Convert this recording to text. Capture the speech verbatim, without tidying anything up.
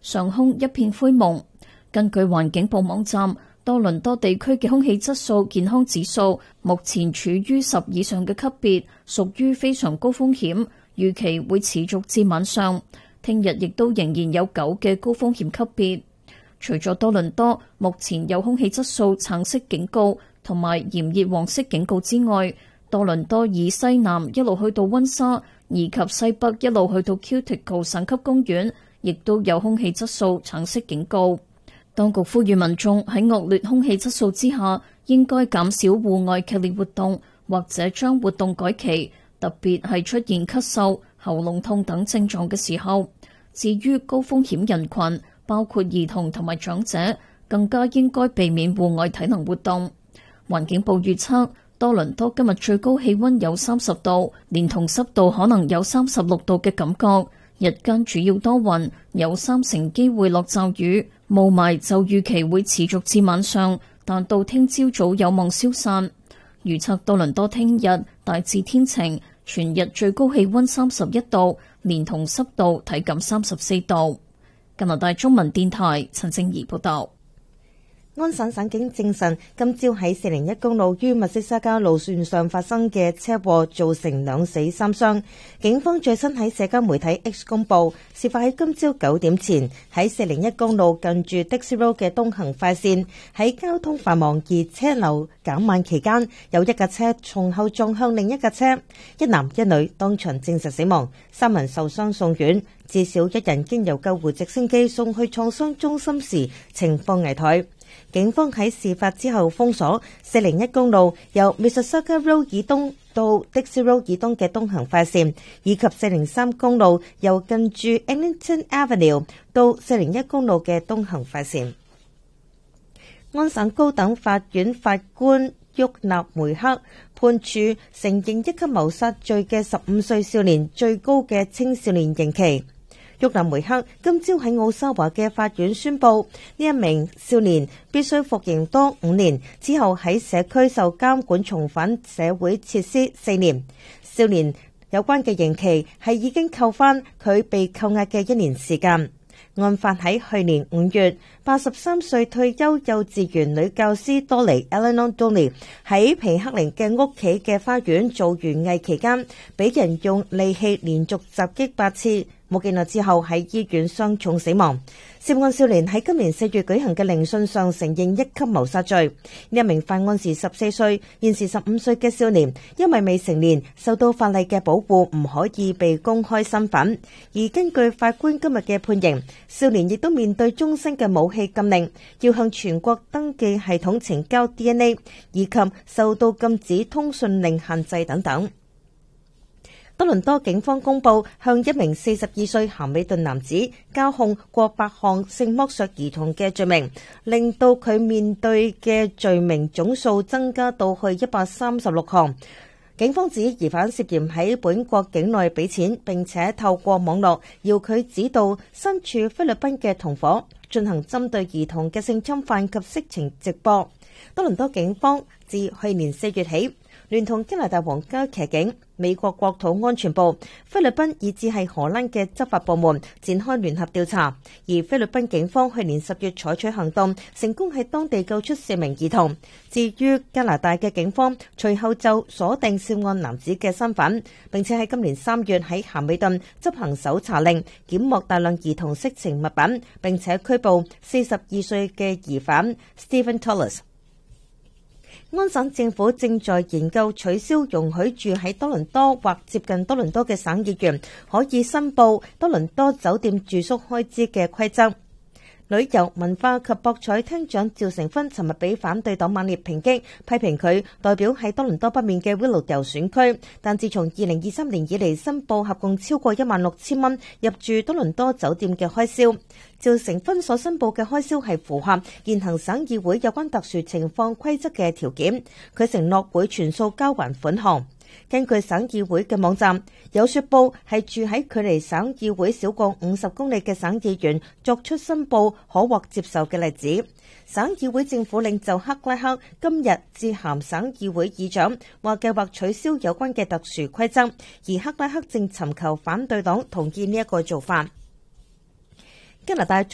上空一片灰蒙。根據環境部網站，多倫多地區嘅空氣質素健康指數目前處於十以上嘅級別，屬於非常高風險，預期會持續至晚上。聽日亦都仍然有九嘅高風險級別。除咗多倫多目前有空氣質素橙色警告同埋炎熱黃色警告之外，多倫多以西南一路去到溫莎，以及西北一路去到 Cutico 省級公園，亦都有空氣質素橙色警告。當局呼籲民眾喺惡劣空氣質素之下，應該減少戶外劇烈活動，或者將活動改期，特別係出現咳嗽、喉嚨痛等症狀嘅時候。至於高風險人群，包括兒童同埋長者，更加應該避免戶外體能活動。環境部預測，多倫多今日最高氣溫有三十度，連同濕度可能有三十六度嘅感覺。日間主要多雲，有三成機會落驟雨，霧霾就預期會持續至晚上，但到聽朝早有望消散。預測多倫多聽日大致天晴，全日最高氣溫三十一度，連同濕度體感三十四度。加拿大中文電台陳靜怡報道。 安省省警證實，今朝喺四零一公路於密西沙加路線上發生嘅車禍造成兩死三傷。警方最新喺社交媒體 X 公佈，事發喺今朝九點前喺四零一公路近住 Dixie Road 嘅東行快線，喺交通繁忙而車流減慢期間，有一架車從後撞向另一架車，一男一女當場證實死亡，三人受傷送院，至少一人經由救護直升機送去創傷中心時情況危殆。警方喺事發之後封鎖四零一公路由 Mississauga Road 以東到 Dixie Road 以東嘅東行快線，以及四零三公路由近住 Eglinton Avenue 到四零一公路嘅東行快線。安省高等法院法官沃納梅克判處承認一級謀殺罪嘅十五歲少年最高嘅青少年刑期。沃納梅克今朝喺奧沙華嘅法院宣布，呢一名少年必須服刑多五年，之後喺社區受監管重返社會設施四年。少年有關嘅刑期係已經扣返佢被扣押嘅一年時間。案發喺去年五月，八十三歲退休幼稚園女教師多尼 Eleanor Donley 喺皮克靈嘅屋企嘅花園做園藝期間，俾人用利器連續襲擊八次。冇幾耐之後喺醫院傷重死亡。涉案少年喺今年四月舉行嘅聆訊上承認一級謀殺罪。呢一名犯案時十四歲，現時十五歲嘅少年，因為未成年，受到法例嘅保護，唔可以被公開身份。而根據法官今日嘅判刑，少年亦都面對終身嘅武器禁令，要向全國登記系統呈交 D N A， 以及受到禁止通訊令限制等等。多倫多警方公布向一名四十二歲咸美頓男子交控過百項性剝削兒童嘅罪名，令到佢面對嘅罪名總數增加到去一百三十六項。警方指疑犯涉嫌喺本國境內俾錢，並且透過網絡要佢指導身處菲律賓嘅同夥進行針對兒童嘅性侵犯及色情直播。多倫多警方自去年四月起，聯同加拿大皇家騎警、美國國土安全部、菲律賓以至係荷蘭嘅執法部門展開聯合調查，而菲律賓警方去年十月採取行動，成功喺當地救出四名兒童。至於加拿大嘅警方，隨後就鎖定涉案男子嘅身份，並且喺今年三月喺咸美頓執行搜查令，檢獲大量兒童色情物品，並且拘捕四十二歲嘅疑犯 Stephen Tullis。安省政府正在研究取消容許住喺多倫多或接近多倫多嘅省議員可以申報多倫多酒店住宿開支嘅規則。旅遊文化及博彩廳長趙成勳尋日俾反對黨猛烈抨擊，批評佢代表喺多倫多北面嘅 Willowdale 選區，但自從二零二三年以嚟申報合共超過一萬六千蚊入住多倫多酒店嘅開銷。趙成勳所申報嘅開銷係符合現行省議會有關特殊情況規則嘅條件，佢承諾會全數交還款項。根據省議會嘅網站，有說報係住喺距離省議會少過五十公里嘅省議員作出申報可獲接受嘅例子。省議會政府領袖克拉克今日致函省議會議長，話計劃取消有關嘅特殊規則，而克拉克正尋求反對黨同意呢一個做法。加拿大